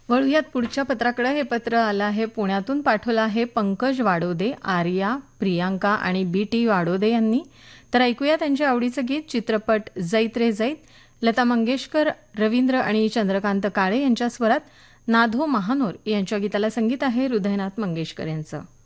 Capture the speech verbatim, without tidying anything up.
वळूयात पुढच्या पत्राकडे. हे पत्र आलं आहे पुण्यातून, पाठवलं आहे पंकज वाडोदे, आर्या, प्रियांका आणि बी टी वाडोदे यांनी. तर ऐकूया त्यांच्या आवडीचं गीत, चित्रपट जैत रे जैत. लता मंगेशकर, रवींद्र आणि चंद्रकांत काळे यांच्या स्वरात नाधो महानोर यांच्या गीताला संगीत आहे हृदयनाथ मंगेशकर यांचं.